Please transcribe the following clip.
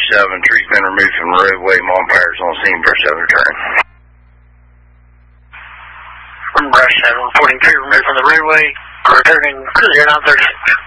7, tree's been removed from the roadway, modifiers on scene, brush 7 return. Brush 7, reporting tree removed from the roadway, returning 0936.